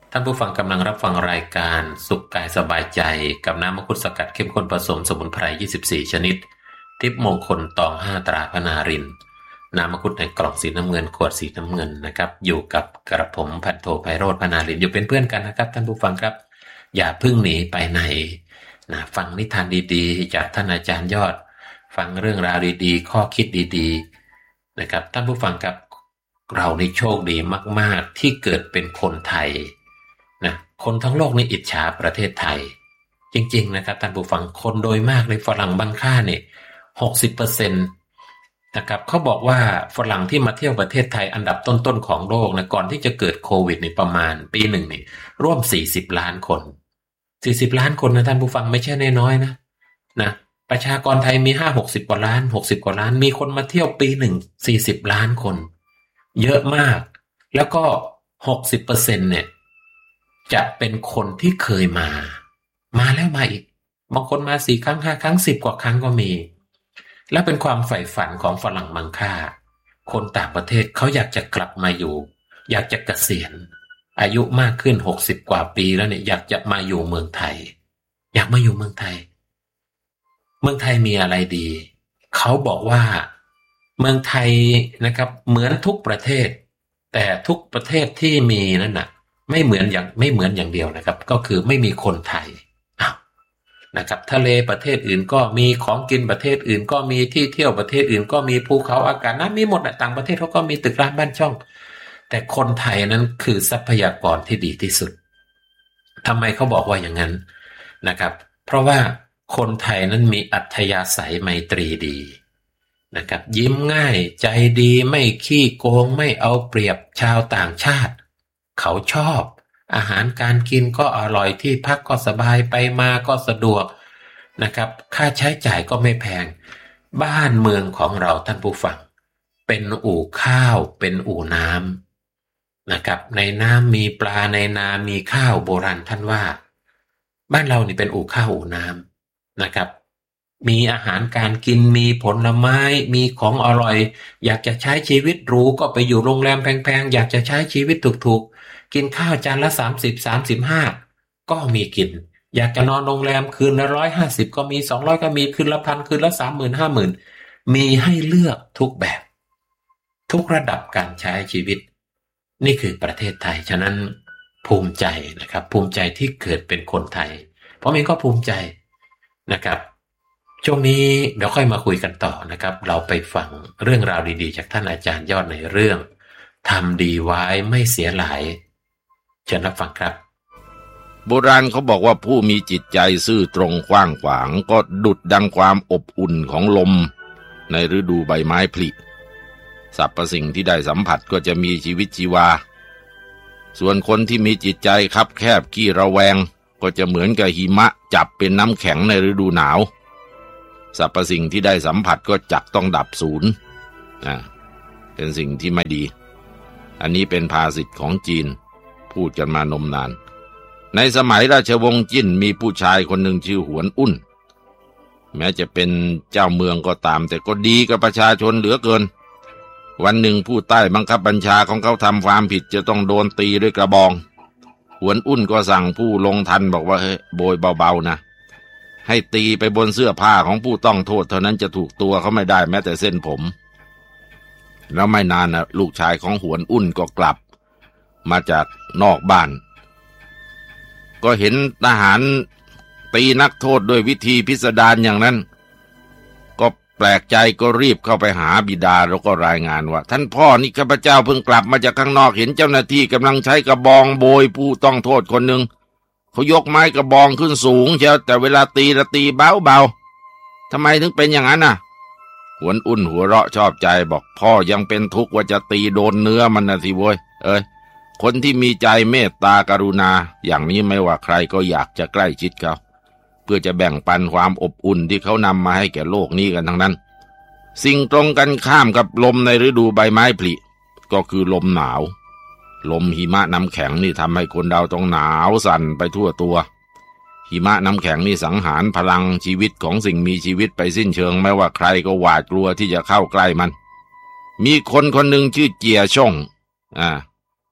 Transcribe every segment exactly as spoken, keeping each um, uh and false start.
ท่านผู้ฟังกำลังรับฟังรายการสุขกายสบายใจกับน้ำมังคุดสกัดเข้มข้นผสมสมุนไพรยี่สิบสี่ชนิดทิพย์มงคลตองห้าตราพนารินน้ำมังคุดในกล่องสีน้ำเงินขวดสีน้ำเงินนะครับอยู่กับกระผมพันโทไพโรจน์พนารินอยู่เป็นเพื่อนกันนะครับท่านผู้ฟังครับอย่าเพิ่งหนีไปไหนนะฟังนิทานดีๆจากท่านอาจารย์ยอดฟังเรื่องราวดีๆข้อคิดดีๆนะครับท่านผู้ฟังครับเราในโชคดีมากๆที่เกิดเป็นคนไทยนะคนทั้งโลกนี่อิจฉาประเทศไทยจริงๆนะครับท่านผู้ฟังคนโดยมากในฝรั่งบางค่าเนี่ย หกสิบเปอร์เซ็นต์ นะครับเขาบอกว่าฝรั่งที่มาเที่ยวประเทศไทยอันดับต้นๆของโลกนะก่อนที่จะเกิดโควิดนี่ประมาณปีหนึ่งนี่ร่วมสี่สิบล้านคนสี่สิบล้านคนนะท่านผู้ฟังไม่ใช่น้อยๆนะนะประชากรไทยมีห้า หกสิบกว่าล้านหกสิบกว่าล้านมีคนมาเที่ยวปีหนึ่งสี่สิบล้านคนเยอะมากแล้วก็ หกสิบเปอร์เซ็นต์ เนี่ยจะเป็นคนที่เคยมามาแล้วมาอีกบางคนมาสี่ครั้งห้าครั้งสิบกว่าครั้งก็มีและเป็นความใฝ่ฝันของฝรั่งมังค่าคนต่างประเทศเขาอยากจะกลับมาอยู่อยากจะเกษียณอายุมากขึ้นหกสิบกว่าปีแล้วเนี่ยอยากจะมาอยู่เมืองไทยอยากมาอยู่เมืองไทยเมืองไทยมีอะไรดีเขาบอกว่าเมืองไทยนะครับเหมือนทุกประเทศแต่ทุกประเทศที่มีนั่นน่ะไม่เหมือนอย่างไม่เหมือนอย่างเดียวนะครับก็คือไม่มีคนไทยอ้าวนะครับทะเลประเทศอื่นก็มีของกินประเทศอื่นก็มีที่เที่ยวประเทศอื่นก็มีภูเขาอากาศนั้นมีหมดต่างประเทศเขาก็มีตึกร้านบ้านช่องแต่คนไทยนั้นคือทรัพยากรที่ดีที่สุดทำไมเขาบอกว่าอย่างนั้นนะครับเพราะว่าคนไทยนั้นมีอัธยาศัยไมตรีดีนะครับยิ้มง่ายใจดีไม่ขี้โกงไม่เอาเปรียบชาวต่างชาติเขาชอบอาหารการกินก็อร่อยที่พักก็สบายไปมาก็สะดวกนะครับค่าใช้จ่ายก็ไม่แพงบ้านเมืองของเราท่านผู้ฟังเป็นอู่ข้าวเป็นอู่น้ำนะครับในน้ำมีปลาในนามีข้าวโบราณท่านว่าบ้านเรานี่เป็นอู่ข้าวอู่น้ำนะครับมีอาหารการกินมีผลไม้มีของอร่อยอยากจะใช้ชีวิตหรูก็ไปอยู่โรงแรมแพงๆอยากจะใช้ชีวิตถูกๆกินข้าวจานละสามสิบ สามสิบห้าก็มีกินอยากจะนอนโรงแรมคืนละหนึ่งร้อยห้าสิบก็มีสองร้อยก็มีคืนละพันคืนละ สามหมื่น ห้าหมื่น มีให้เลือกทุกแบบทุกระดับการใช้ชีวิตนี่คือประเทศไทยฉะนั้นภูมิใจนะครับภูมิใจที่เกิดเป็นคนไทยผมเองก็ภูมิใจนะครับช่วงนี้เดี๋ยวค่อยมาคุยกันต่อนะครับเราไปฟังเรื่องราวดีๆจากท่านอาจารย์ยอดในเรื่องทำดีไว้ไม่เสียหลายเชิญรับฟังครับโบราณเขาบอกว่าผู้มีจิตใจซื่อตรงกว้างขวางก็ดุจดังความอบอุ่นของลมในฤดูใบไม้ผลิสรรพสิ่งที่ได้สัมผัสก็จะมีชีวิตชีวาส่วนคนที่มีจิตใจคับแคบขี้ระแวงก็จะเหมือนกับหิมะจับเป็นน้ำแข็งในฤดูหนาวสรรพสิ่งที่ได้สัมผัสก็จักต้องดับสูญอ่าเป็นสิ่งที่ไม่ดีอันนี้เป็นภาษิตของจีนพูดกันมานมนานในสมัยราชวงศ์จิ้นมีผู้ชายคนหนึ่งชื่อหวนอุ่นแม้จะเป็นเจ้าเมืองก็ตามแต่ก็ดีกับประชาชนเหลือเกินวันหนึ่งผู้ใต้บังคับบัญชาของเขาทำความผิดจะต้องโดนตีด้วยกระบองหวนอุ่นก็สั่งผู้ลงทันบอกว่าเฮ้ยโบยเบาๆนะให้ตีไปบนเสื้อผ้าของผู้ต้องโทษเท่านั้นจะถูกตัวเขาไม่ได้แม้แต่เส้นผมแล้วไม่นานนะลูกชายของหวนอุ่นก็กลับมาจากนอกบ้านก็เห็นทหารตีนักโทษด้วยวิธีพิสดารอย่างนั้นก็แปลกใจก็รีบเข้าไปหาบิดาแล้วก็รายงานว่าท่านพ่อนี่ข้าพเจ้าเพิ่งกลับมาจากข้างนอกเห็นเจ้าหน้าที่กำลังใช้กระบองโบยผู้ต้องโทษคนหนึ่งเขายกไม้กระบองขึ้นสูงเชียวแต่เวลาตีละตีเบาๆทำไมถึงเป็นอย่างนั้นน่ะหวนอุ่นหัวเราะชอบใจบอกพ่อยังเป็นทุกข์ว่าจะตีโดนเนื้อมันนะสิโว้ยเอ้ยคนที่มีใจเมตตากรุณาอย่างนี้ไม่ว่าใครก็อยากจะใกล้ชิดเขาเพื่อจะแบ่งปันความอบอุ่นที่เขานำมาให้แก่โลกนี้กันทั้งนั้นสิ่งตรงกันข้ามกับลมในฤดูใบไม้ผลิก็คือลมหนาวลมหิมะน้ำแข็งนี่ทำให้คนเราต้องหนาวสั่นไปทั่วตัวหิมะน้ำแข็งนี่สังหารพลังชีวิตของสิ่งมีชีวิตไปสิ้นเชิงไม่ว่าใครก็หวาดกลัวที่จะเข้าใกล้มันมีคนคนหนึ่งชื่อเจียช่งอ่า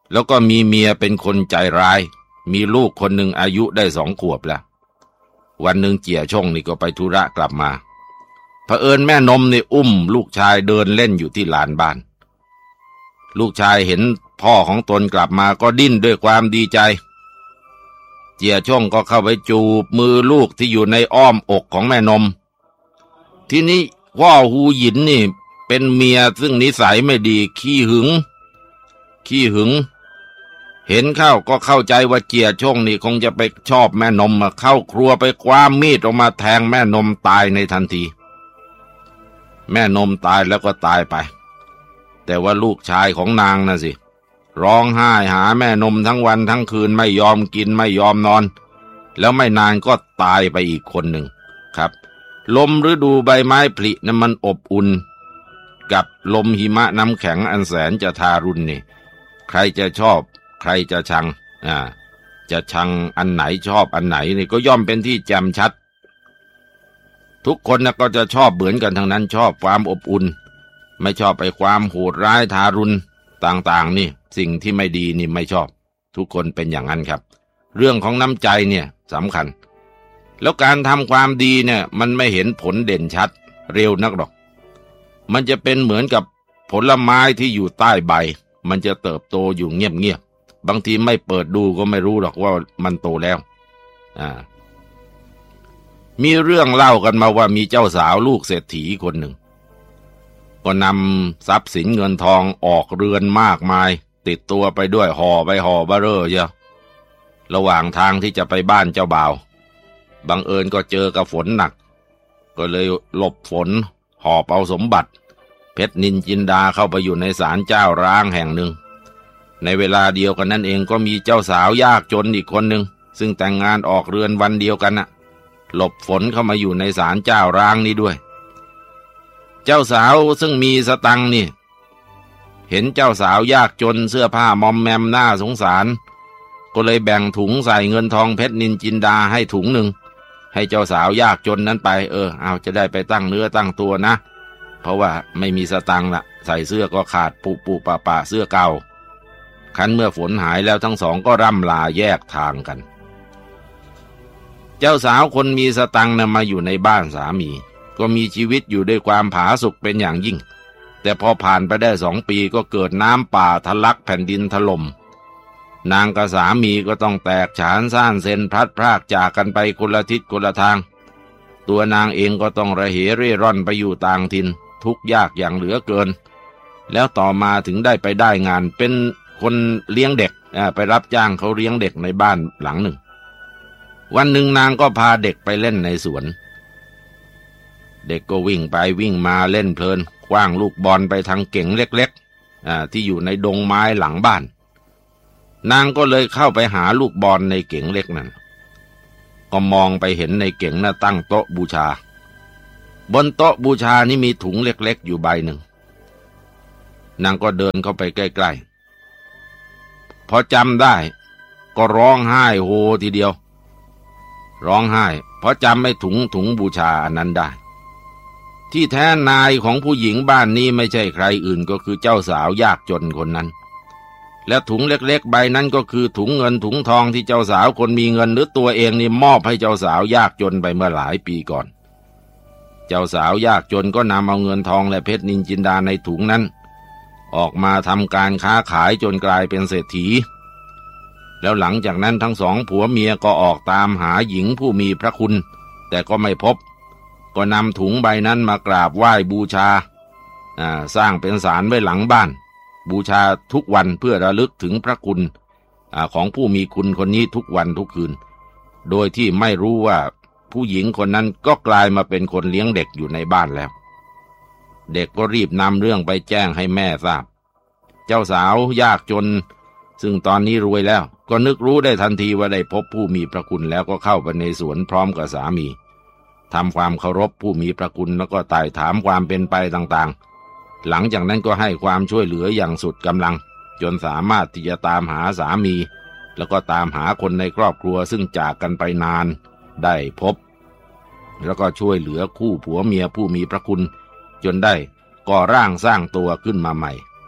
แล้วก็มีเมียเป็นคนใจร้ายมีลูกคนหนึ่งอายุได้สองขวบแล้ววันหนึ่งเจี๋ยช่งนี่ก็ไปธุระกลับมาเผอิญแม่นมนี่อุ้มลูกชายเดินเล่นอยู่ที่ลานบ้านลูกชายเห็นพ่อของตนกลับมาก็ดิ้นด้วยความดีใจเจี๋ยช่งก็เข้าไปจูบมือลูกที่อยู่ในอ้อมอกของแม่นมทีนี้พ่อฮูหยินนี่เป็นเมียซึ่งนิสัยไม่ดีขี้หึงขี้หึงเห็นเข้าก็เข้าใจว่าเจี๋ยช่งนี่คงจะไปชอบแม่นมมาเข้าครัวไปคว้ามีดออกมาแทงแม่นมตายในทันทีแม่นมตายแล้วก็ตายไปแต่ว่าลูกชายของนางน่ะสิร้องไห้หาแม่นมทั้งวันทั้งคืนไม่ยอมกินไม่ยอมนอนแล้วไม่นานก็ตายไปอีกคนหนึ่งครับลมฤดูใบไม้ผลินั้นมันอบอุ่นกับลมหิมะน้ำแข็งอันแสนจะทารุณนี่ใครจะชอบใครจะชังอ่าจะชังอันไหนชอบอันไหนนี่ก็ย่อมเป็นที่แจ่มชัดทุกคนนะก็จะชอบเหมือนกันทั้งนั้นชอบความอบอุ่นไม่ชอบไปความโหดร้ายทารุณต่างๆนี่สิ่งที่ไม่ดีนี่ไม่ชอบทุกคนเป็นอย่างนั้นครับเรื่องของน้ำใจเนี่ยสำคัญแล้วการทำความดีเนี่ยมันไม่เห็นผลเด่นชัดเร็วนักหรอกมันจะเป็นเหมือนกับผลไม้ที่อยู่ใต้ใบมันจะเติบโตอยู่เงียบๆบางทีไม่เปิดดูก็ไม่รู้หรอกว่ามันโตแล้วอ่ามีเรื่องเล่ากันมาว่ามีเจ้าสาวลูกเศรษฐีคนหนึ่งก็นำทรัพย์สินเงินทองออกเรือนมากมายติดตัวไปด้วยห่อไปห่อเบ้อเร่อเยอะระหว่างทางที่จะไปบ้านเจ้าบ่าวบังเอิญก็เจอกับฝนหนักก็เลยหลบฝนหอบเอาสมบัติเพชรนินจินดาเข้าไปอยู่ในศาลเจ้าร้างแห่งหนึ่งในเวลาเดียวกันนั่นเองก็มีเจ้าสาวยากจนอีกคนหนึ่งซึ่งแต่งงานออกเรือนวันเดียวกันน่ะหลบฝนเข้ามาอยู่ในศาลเจ้าร้างนี้ด้วยเจ้าสาวซึ่งมีสตังค์นี่เห็นเจ้าสาวยากจนเสื้อผ้ามอมแมมน่าสงสารก็เลยแบ่งถุงใส่เงินทองเพชรนินจินดาให้ถุงหนึ่งให้เจ้าสาวยากจนนั้นไปเออเอาจะได้ไปตั้งเนื้อตั้งตัวนะเพราะว่าไม่มีสตังค์ละใส่เสื้อก็ขาดปุปุปะปะเสื้อเก่าคันเมื่อฝนหายแล้วทั้งสองก็ร่ำลาแยกทางกันเจ้าสาวคนมีสตังค์นำมาอยู่ในบ้านสามีก็มีชีวิตอยู่ด้วยความผาสุกเป็นอย่างยิ่งแต่พอผ่านไปได้สองปีก็เกิดน้ำป่าทะลักแผ่นดินถล่มนางกับสามีก็ต้องแตกฉานซ่านเซนพลัดพรากจากกันไปคนละทิศคนละทางตัวนางเองก็ต้องระเหเร่ร่อนไปอยู่ต่างถิ่นทุกข์ยากอย่างเหลือเกินแล้วต่อมาถึงได้ไปได้งานเป็นคนเลี้ยงเด็กไปรับจ้างเขาเลี้ยงเด็กในบ้านหลังหนึ่งวันหนึ่งนางก็พาเด็กไปเล่นในสวนเด็กก็วิ่งไปวิ่งมาเล่นเพลินขว้างลูกบอลไปทางเก๋งเล็กๆที่อยู่ในดงไม้หลังบ้านนางก็เลยเข้าไปหาลูกบอลในเก๋งเล็กนั้นก็มองไปเห็นในเก๋งน่ะตั้งโต๊ะบูชาบนโต๊ะบูชานี่มีถุงเล็กๆอยู่ใบหนึ่งนางก็เดินเข้าไปใกล้ๆพอจำได้ก็ร้องไห้โฮทีเดียวร้องไห้เพราะจำไม่ถุงถุงบูชาอันนั้นได้ที่แท้นายของผู้หญิงบ้านนี้ไม่ใช่ใครอื่นก็คือเจ้าสาวยากจนคนนั้นและถุงเล็กๆใบนั้นก็คือถุงเงินถุงทองที่เจ้าสาวคนมีเงินหรือตัวเองนี่มอบให้เจ้าสาวยากจนไปเมื่อหลายปีก่อนเจ้าสาวยากจนก็นำเอาเงินทองและเพชรนินจินดาในถุงนั้นออกมาทำการค้าขายจนกลายเป็นเศรษฐีแล้วหลังจากนั้นทั้งสองผัวเมียก็ออกตามหาหญิงผู้มีพระคุณแต่ก็ไม่พบก็นำถุงใบนั้นมากราบไหว้บูชาอ่าสร้างเป็นศาลไว้หลังบ้านบูชาทุกวันเพื่อระลึกถึงพระคุณอ่าของผู้มีคุณคนนี้ทุกวันทุกคืนโดยที่ไม่รู้ว่าผู้หญิงคนนั้นก็กลายมาเป็นคนเลี้ยงเด็กอยู่ในบ้านแล้วเด็กก็รีบนำเรื่องไปแจ้งให้แม่ทราบเจ้าสาวยากจนซึ่งตอนนี้รวยแล้วก็นึกรู้ได้ทันทีว่าได้พบผู้มีพระคุณแล้วก็เข้าไปในสวนพร้อมกับสามีทำความเคารพผู้มีพระคุณแล้วก็ไต่ถามความเป็นไปต่างๆหลังจากนั้นก็ให้ความช่วยเหลืออย่างสุดกำลังจนสามารถที่จะตามหาสามีแล้วก็ตามหาคนในครอบครัวซึ่งจากกันไปนานได้พบแล้วก็ช่วยเหลือคู่ผัวเมียผู้มีพระคุณจนได้ก่อร่างสร้างตัวขึ้นมาใหม่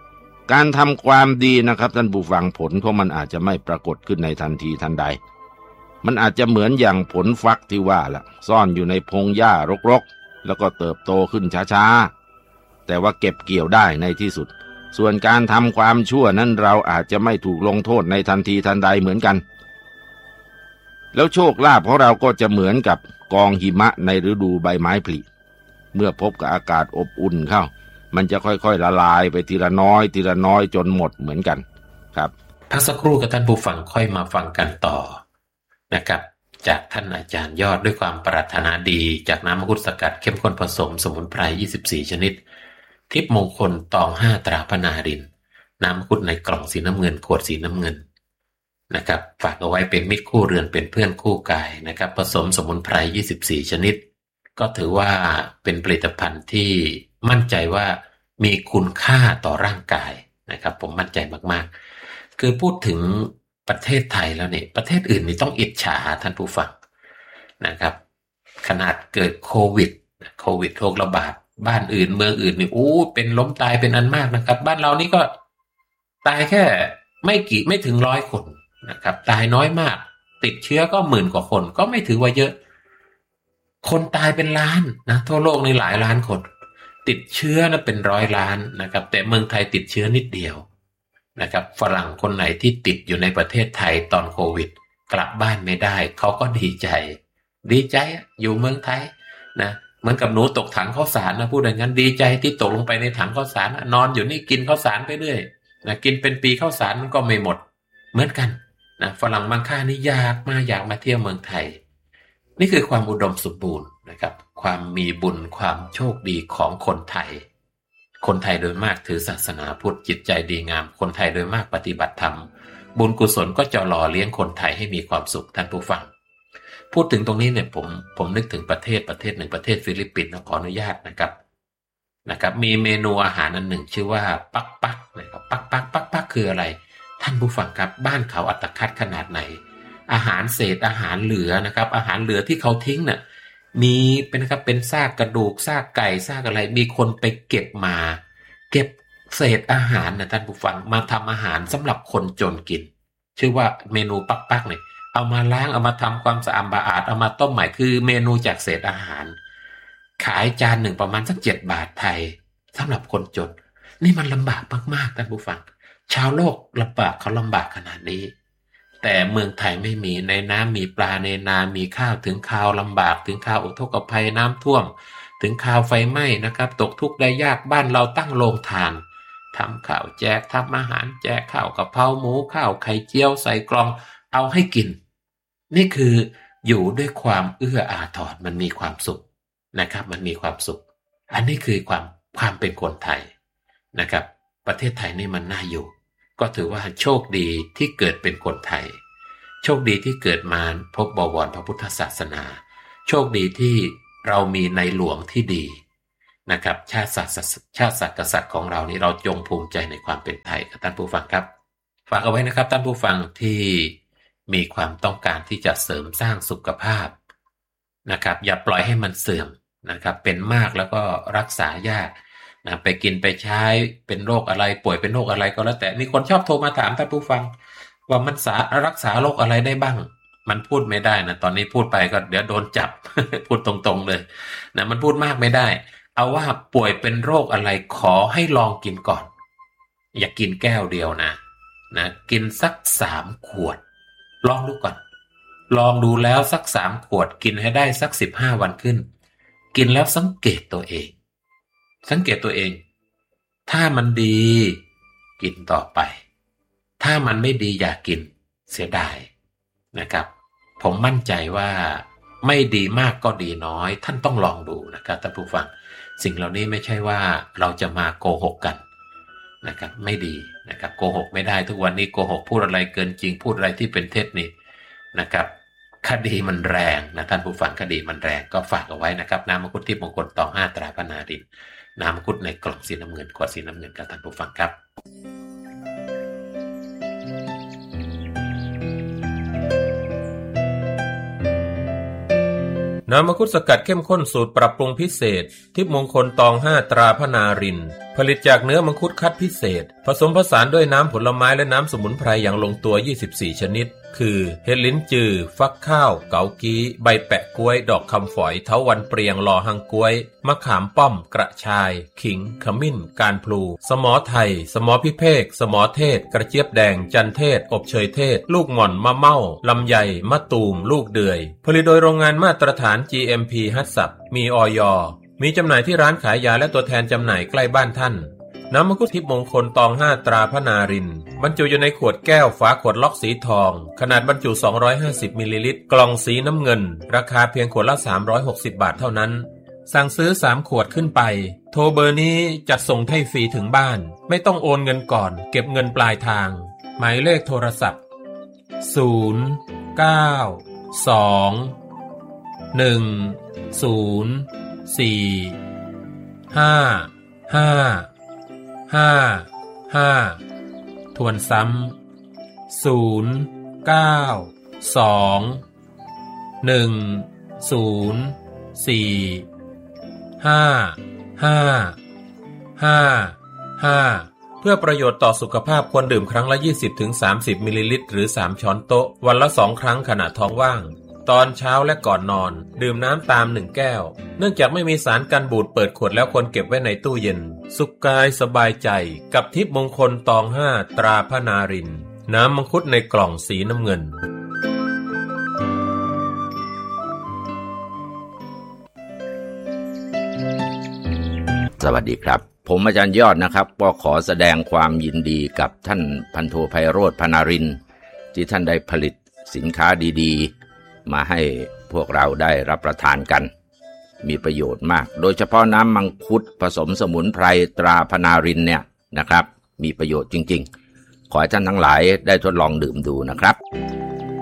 การทำความดีนะครับท่านผู้ฟังผลของมันอาจจะไม่ปรากฏขึ้นในทันทีทันใดมันอาจจะเหมือนอย่างผลฟักที่ว่าละซ่อนอยู่ในพงหญ้ารกๆแล้วก็เติบโตขึ้นช้าๆแต่ว่าเก็บเกี่ยวได้ในที่สุดส่วนการทำความชั่วนั้นเราอาจจะไม่ถูกลงโทษในทันทีทันใดเหมือนกันแล้วโชคลาภของเราก็จะเหมือนกับกองหิมะในฤดูใบไม้ผลิเมื่อพบกับอากาศอบอุ่นเข้ามันจะค่อยๆละลายไปทีละน้อยทีละน้อยจนหมดเหมือนกันครับพักสักครู่กับท่านผู้ฟังค่อยมาฟังกันต่อนะครับจากท่านอาจารย์ยอดด้วยความปรารถนาดีจากน้ำมังคุดสกัดเข้มข้นผสมสมุนไพรยี่สิบสี่ชนิดทิพย์มงคลตองห้าตราพนารินน้ำมังคุดในกล่องสีน้ำเงินขวดสีน้ำเงินนะครับฝากเอาไว้เป็นมิตรคู่เรือนเป็นเพื่อนคู่กายนะครับผสมสมุนไพรยี่สิบสี่ชนิดก็ถือว่าเป็นผลิตภัณฑ์ที่มั่นใจว่ามีคุณค่าต่อร่างกายนะครับผมมั่นใจมากๆคือพูดถึงประเทศไทยแล้วเนี่ยประเทศอื่นนี่ต้องอิจฉาท่านผู้ฟังนะครับขนาดเกิดโควิดโควิดโรคระบาดบ้านอื่นเมืองอื่นนี่โอ้เป็นล้มตายเป็นอันมากนะครับบ้านเรานี่ก็ตายแค่ไม่กี่ไม่ถึงร้อยคนนะครับตายน้อยมากติดเชื้อก็หมื่นกว่าคนก็ไม่ถือว่าเยอะคนตายเป็นล้านนะทั่วโลกนี่หลายล้านคนติดเชื้อนะเป็นร้อยล้านนะครับแต่เมืองไทยติดเชื้อนิดเดียวนะครับฝรั่งคนไหนที่ติดอยู่ในประเทศไทยตอนโควิดกลับบ้านไม่ได้เขาก็ดีใจดีใจอยู่เมืองไทยนะเหมือนกับหนูตกถังข้าวสารนะพูดอย่างนั้นดีใจที่ตกลงไปในถังข้าวสารนอนอยู่นี่กินข้าวสารไปเรื่อยนะกินเป็นปีข้าวสารมันก็ไม่หมดเหมือนกันนะฝรั่งบางค่านี่อยากมาอยากมาเที่ยวเมืองไทยนี่คือความอุดมสมบูรณ์นะครับความมีบุญความโชคดีของคนไทยคนไทยโดยมากถือศาสนาพุทธจิตใจดีงามคนไทยโดยมากปฏิบัติธรรมบุญกุศลก็จะหล่อเลี้ยงคนไทยให้มีความสุขท่านผู้ฟังพูดถึงตรงนี้เนี่ยผมผมนึกถึงประเทศประเทศหนึ่งประเทศฟิลิปปินส์ขออนุญาตนะครับนะครับมีเมนูอาหารอันหนึ่งชื่อว่าปักปักนะครับปักปักปักปักคืออะไรท่านผู้ฟังครับบ้านเขาอัตคัดขนาดไหนอาหารเศษอาหารเหลือนะครับอาหารเหลือที่เขาทิ้งเนี่ยมีเป็นนะครับเป็นซากกระดูกซากไก่ซากอะไรมีคนไปเก็บมาเก็บเศษอาหารนะท่านผู้ฟังมาทำอาหารสำหรับคนจนกินชื่อว่าเมนูปักปักเนี่ยเอามาล้างเอามาทำความสะอาดสะอาดเอามาต้มใหม่คือเมนูจากเศษอาหารขายจานหนึ่งประมาณสักเจ็ดบาทไทยสำหรับคนจนนี่มันลำบากมากๆท่านผู้ฟังชาวโลกลำบากเขาลำบากขนาดนี้แต่เมืองไทยไม่มีในน้ำมีปลาในนามีข้าวถึงข่าวลำบากถึงข่าวอุทกภัยน้ำท่วมถึงข่าวไฟไหม้นะครับตกทุกข์ได้ยากบ้านเราตั้งโรงทานทำข้าวแจกทำอาหารแจกข้าวกะเพราหมูข้าวไข่เจียวใส่กล่องเอาให้กินนี่คืออยู่ด้วยความเอื้ออาทรมันมีความสุขนะครับมันมีความสุขอันนี้คือความความเป็นคนไทยนะครับประเทศไทยนี่มันน่าอยู่ก็ถือว่าโชคดีที่เกิดเป็นคนไทยโชคดีที่เกิดมาพบบวรพระพุทธศาสนาโชคดีที่เรามีในหลวงที่ดีนะครับชาติศาสตร์ชาติศาสตร์กษัตริย์ของเรานี่เราจงภูมิใจในความเป็นไทยท่านผู้ฟังครับฝากเอาไว้นะครับท่านผู้ฟังที่มีความต้องการที่จะเสริมสร้างสุขภาพนะครับอย่าปล่อยให้มันเสื่อมนะครับเป็นมากแล้วก็รักษายากนะไปกินไปใช้เป็นโรคอะไรป่วยเป็นโรคอะไรก็แล้วแต่มีคนชอบโทรมาถามท่านผู้ฟังว่ามันสารักษาโรคอะไรได้บ้างมันพูดไม่ได้นะตอนนี้พูดไปก็เดี๋ยวโดนจับ พูดตรงๆเลยนะมันพูดมากไม่ได้เอาว่าป่วยเป็นโรคอะไรขอให้ลองกินก่อนอย่ากินแก้วเดียวนะนะกินสักสามขวดลองดูก่อนลองดูแล้วสักสามขวดกินให้ได้สักสิบห้าวันขึ้นกินแล้วสังเกตตัวเองสังเกตตัวเองถ้ามันดีกินต่อไปถ้ามันไม่ดีอย่ากินเสียดายนะครับผมมั่นใจว่าไม่ดีมากก็ดีน้อยท่านต้องลองดูนะครับท่านผู้ฟังสิ่งเหล่านี้ไม่ใช่ว่าเราจะมาโกหกกันนะครับไม่ดีนะครับโกหกไม่ได้ทุกวันนี้โกหกพูดอะไรเกินจริงพูดอะไรที่เป็นเท็จนี่นะครับคดีมันแรงนะท่านผู้ฟังคดีมันแรงก็ฝากเอาไว้นะครับน้ำมังคุดทิพย์มงคลตองห้าตราพนารินน้ำมังคุดในกล่องสีน้ำเงินขวดสีน้ำเงินกับท่านผู้ฟังครับน้ำมังคุดสกัดเข้มข้นสูตรปรับปรุงพิเศษทิพย์มงคลตองห้าตราพนารินผผลิตจากเนื้อมังคุดคัดพิเศษผสมผสานด้วยน้ำผลไม้และน้ำสมุนไพรอย่างลงตัวยี่สิบสี่ชนิดคือเห็ดลิ้นจือฟักข้าวเกากี้ใบแปะกล้วยดอกคำฝอยเถาวัลย์เปรียงลอหังกล้วยมะขามป้อมกระชายขิงขมิ้นการพลูสมอไทยสมอพิเภกสมอเทศกระเจี๊ยบแดงจันเทศอบเชยเทศลูกหม่อนมะเม่าลำไยมะตูมลูกเดือยผลิตโดยโรงงานมาตรฐาน จี เอ็ม พี ฮัตสับมีอย.มีจำหน่ายที่ร้านขายยาและตัวแทนจำหน่ายใกล้บ้านท่านน้ำมังคุดทิพย์มงคลตองห้าตราพระนารินบรรจุอยู่ในขวดแก้วฝาขวดล็อกสีทองขนาดบรรจุสองร้อยห้าสิบมิลลิลิตรกล่องสีน้ำเงินราคาเพียงขวดละสามร้อยหกสิบบาทเท่านั้นสั่งซื้อสามขวดขึ้นไปโทรเบอร์นี้จัดส่งให้ฟรีถึงบ้านไม่ต้องโอนเงินก่อนเก็บเงินปลายทางหมายเลขโทรศัพท์ศูนย์ เก้า สอง หนึ่ง ศูนย์ สี่ ห้า ห้า ห้า ห้าทวนซ้ำศูนย์ เก้า สอง หนึ่ง ศูนย์ สี่ ห้า ห้า ห้า ห้าเพื่อประโยชน์ต่อสุขภาพควรดื่มครั้งละ ยี่สิบถึงสามสิบ มิลลิลิตรหรือสามช้อนโต๊ะวันละสองครั้งขณะท้องว่างตอนเช้าและก่อนนอนดื่มน้ำตามหนึ่งแก้วเนื่องจากไม่มีสารกันบูดเปิดขวดแล้วควรเก็บไว้ในตู้เย็นสุขกายสบายใจกับทิพย์มงคลตองห้าตราพระนารินน้ำมังคุดในกล่องสีน้ำเงินสวัสดีครับผมอาจารย์ยอดนะครับก็ขอแสดงความยินดีกับท่านพันโทไพโรจน์ พนารินทร์ที่ท่านได้ผลิตสินค้าดีๆมาให้พวกเราได้รับประทานกันมีประโยชน์มากโดยเฉพาะน้ำมังคุดผสมสมุนไพรตราพนารินทร์เนี่ยนะครับมีประโยชน์จริงๆขอให้ท่านทั้งหลายได้ทดลองดื่มดูนะครับ